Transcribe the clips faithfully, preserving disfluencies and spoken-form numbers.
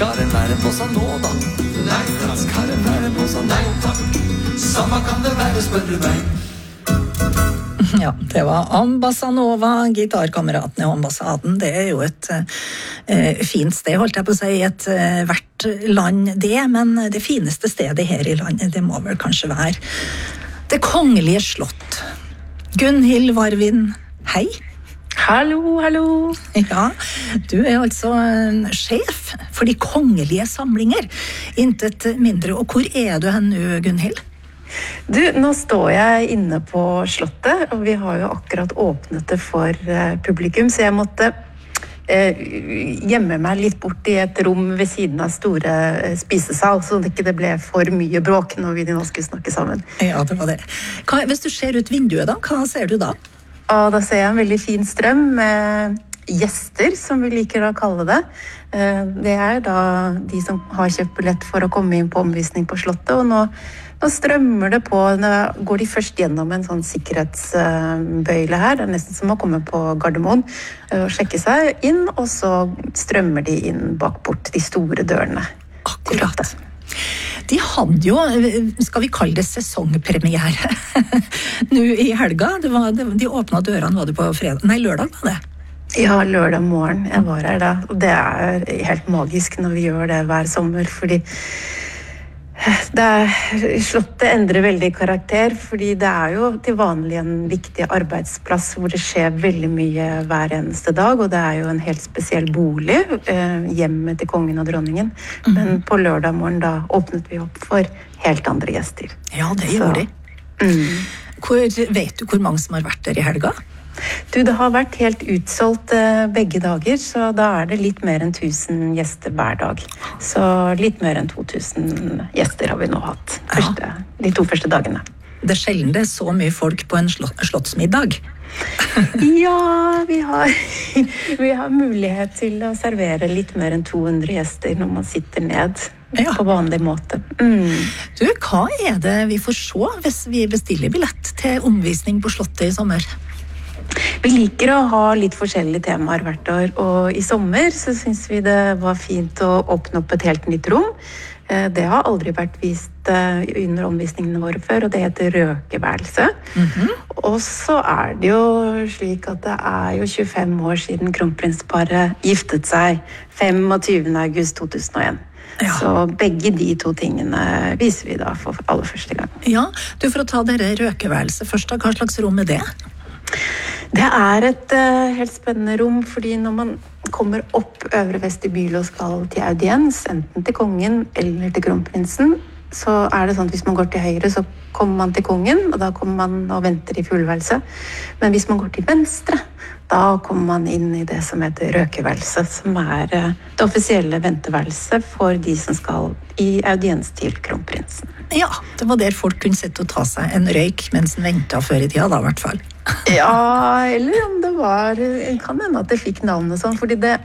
Skal det være bossa nova? Nei takk. Skal det være bossa nova? Nei takk. Samme kan det være, spør du meg. Ja, det var Ambassanova, gitarkameratene og ambassaden. Det er jo et eh, fint sted, holdt jeg på å si, et eh, hvert land det, men det fineste stedet her i landet, det må vel kanskje være Det kongelige slott. Gunhild Varvin, hei. Hallo, hallo. Ja, du er altså sjef for de kongelige samlinger. Intet mindre. Og hvor er du hen nå, Gunhild? Du, nå står jeg inne på slottet, og vi har jo akkurat åpnet det for uh, publikum, så jeg måtte uh, gjemme meg litt bort i et rom ved siden av store uh, spisesal, så det ikke ble for mye bråk når vi nå skulle snakke sammen. Ja, det var det. Hva, hvis du ser ut vinduet da, hva ser du da? Og da ser jeg en veldig fin strøm med gjester, som vi liker å kalle det. Det er da de som har kjøpt billett for å komme inn på omvisning på slottet, og nå, nå strømmer det på, nå går de først gjennom en sånn sikkerhetsbøyle her, det er nesten som å komme på Gardermoen og sjekke seg inn, og så strømmer de inn bak bort de store dørene. Akkurat. De hadde jo, skal vi kalle det sesongpremiere, nå i helga. Det var, de åpnet dørene, var det på fredag? Nei, lørdag var det. Ja, lørdag morgen. Jeg var her da. Og det er helt magisk når vi gjør det hver sommer, fordi det er, slottet endrer veldig karakter, fordi det er jo til vanlig en viktig arbeidsplass hvor det skjer veldig mye hver eneste dag, og det er jo en helt spesiell bolig, hjemmet til kongen og dronningen. Mm. Men på lørdag morgen da åpnet vi opp for helt andre gjester. Ja, det gjorde de. Mm. Hvor, vet du hvor mange som har vært der i helga? Du, det har vært helt utsolgt eh, begge dager, så da er det litt mer enn tusen gjester hver dag. Så litt mer enn to tusen gjester har vi nå hatt første, ja. De to første dagene. Det er sjelden det er så mye folk på en slott, slottsmiddag. Ja, vi har, vi har mulighet til å servere litt mer enn to hundre gjester når man sitter ned. Ja. På vanlig måte. Mm. Du, hva er det vi får se hvis vi bestiller billett til omvisning på slottet i sommer? Vi liker å ha litt forskjellige temaer hvert år, og i sommer så synes vi det var fint å åpne opp et helt nytt rom. Det har aldri vært vist under omvisningene våre før, og det heter røkeværelse. Mm-hmm. Og så er det jo slik at det er jo tjuefem år siden kronprinsparet giftet seg femogtyvende august to tusen og en. Ja. Så begge de to tingene viser vi da for aller første gang. Ja, du, for å ta dere røkeværelse først, hva slags rom er det? Det er et uh, helt spennende rom, fordi når man kommer opp øvre vestibyle og skal til audiens, enten til kongen eller til kronprinsen, så er det sånn at hvis man går til høyre, så kommer man til kongen, og da kommer man og venter i fullværelse. Men hvis man går til venstre, da kommer man inn i det som heter røkeværelse, som er uh, det offisielle venteværelse for de som skal i audiens til kronprinsen. Ja, det var der folk kunne sitte og ta seg en røyk mens den ventet før i tida, da i hvert fall. Ja, eller om det var, kan hende at det fikk navnet sånn, fordi det,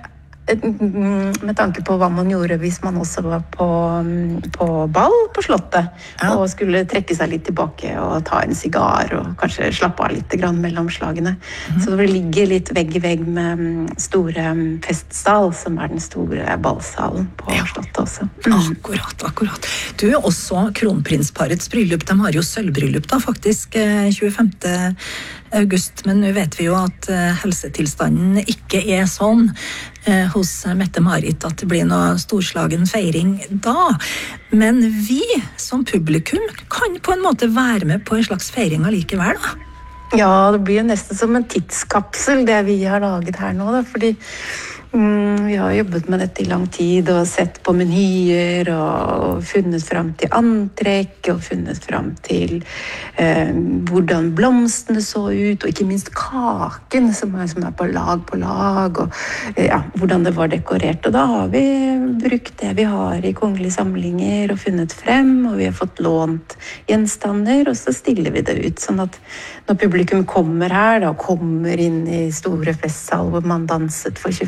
med tanke på hva man gjorde hvis man også var på, på ball på slottet, ja. Og skulle trekke seg litt tilbake og ta en sigar og kanskje slappe av litt grann mellom slagene. Mm-hmm. Så det ligger litt vegg i vegg med store festsal, som er den store ballsalen på ja. Slottet også. Mm. Akkurat, akkurat. Du er også kronprinsparets bryllup, de har jo sølvbryllup da, faktisk, tjuefemte august, men nå vet vi jo at helsetilstanden ikke er sånn hos Mette-Marit at det blir noe storslagen feiring da. Men vi som publikum kan på en måte være med på en slags feiring allikevel da. Ja, det blir jo nesten som en tidskapsel det vi har laget her nå da, fordi mm, vi har jobbet med dette i lang tid og sett på menyer og funnet frem til antrekk og funnet frem til eh, hvordan blomstene så ut, og ikke minst kaken som er, som er på lag på lag, og eh, ja, hvordan det var dekorert. Og da har vi brukt det vi har i kongelige samlinger og funnet frem, og vi har fått lånt gjenstander, og så stiller vi det ut, sånn at når publikum kommer her, da kommer inn i store festsal hvor man danset for tjuefem